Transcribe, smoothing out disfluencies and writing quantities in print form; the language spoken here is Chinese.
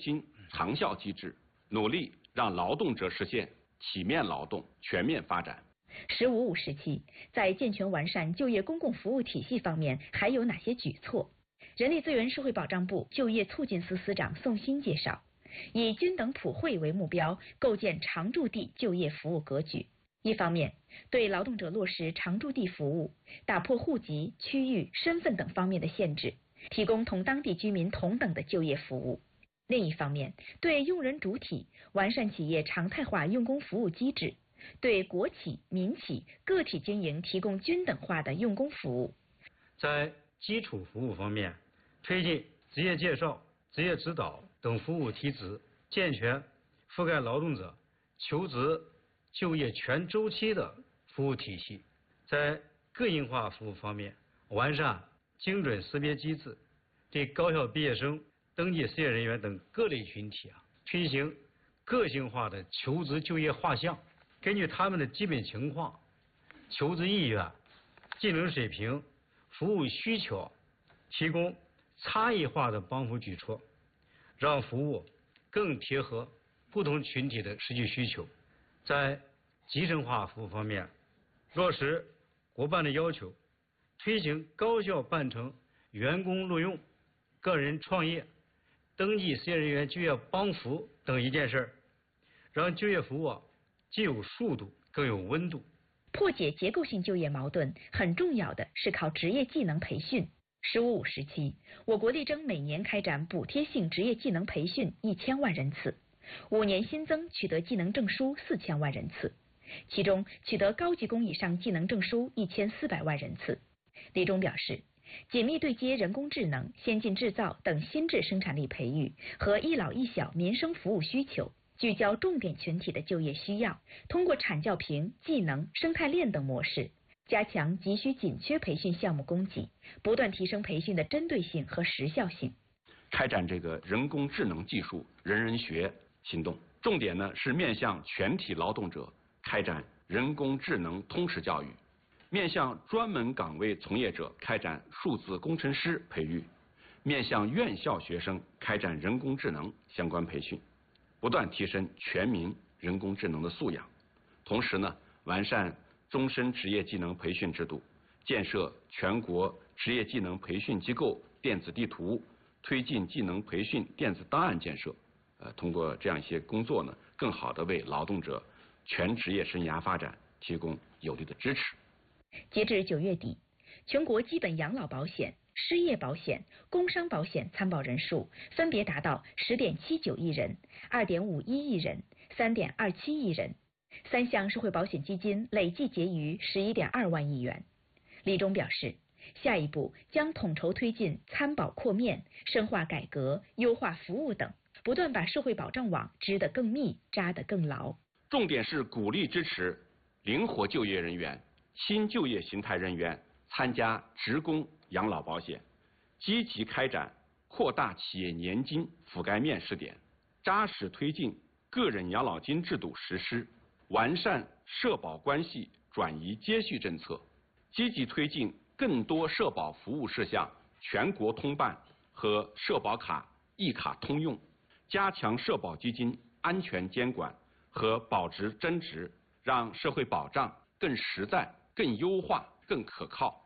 新长效机制，努力让劳动者实现体面劳动全面发展。 “15+5”时期，在健全完善就业公共服务体系方面还有哪些举措？人力资源社会保障部就业促进司司长宋鑫介绍，以均等普惠为目标，构建常住地就业服务格局。一方面，对劳动者落实常住地服务，打破户籍、区域、身份等方面的限制，提供同当地居民同等的就业服务。另一方面，对用人主体完善企业常态化用工服务机制，对国企、民企、个体经营提供均等化的用工服务。 在基础服务方面，推进职业介绍、职业指导等服务提质，健全覆盖劳动者求职就业全周期的服务体系。在个性化服务方面，完善精准识别机制，对高校毕业生、登记失业人员等各类群体推行个性化的求职就业画像，根据他们的基本情况、求职意愿、技能水平、服务需求，提供差异化的帮扶举措，让服务更贴合不同群体的实际需求。在集成化服务方面，落实国办的要求，推行高效办成员工录用、个人创业、登记失业人员就业帮扶等一件事，让就业服务既有速度更有温度。 破解结构性就业矛盾，很重要的是靠职业技能培训。“15+5”时期，我国力争每年开展补贴性职业技能培训1000万人次，5年新增取得技能证书4000万人次，其中取得高级工以上技能证书1400万人次。李忠表示，紧密对接人工智能、先进制造等新质生产力培育和一老一小民生服务需求，聚焦重点群体的就业需要，通过产教评、技能、生态链等模式，加强急需紧缺培训项目供给，不断提升培训的针对性和时效性。 开展这个人工智能技术人人学行动，重点呢是面向全体劳动者开展人工智能通识教育，面向专门岗位从业者开展数字工程师培育，面向院校学生开展人工智能相关培训，不断提升全民人工智能的素养。同时呢，完善终身职业技能培训制度，建设全国职业技能培训机构电子地图，推进技能培训电子档案建设。通过这样一些工作呢，更好地为劳动者全职业生涯发展提供有力的支持。 截至9月底，全国基本养老保险、失业保险、工伤保险参保人数分别达到10.79亿人、2.51亿人、3.27亿人，3项社会保险基金累计结余11.2万亿元。李忠表示，下一步将统筹推进参保扩面、深化改革、优化服务等，不断把社会保障网织得更密、扎得更牢。 重点是鼓励支持灵活就业人员、新就业形态人员参加职工养老保险，积极开展扩大企业年金覆盖面试点，扎实推进个人养老金制度实施，完善社保关系转移接续政策，积极推进更多社保服务事项全国通办和社保卡一卡通用，加强社保基金安全监管和保值增值，让社会保障更实在、更优化、更可靠。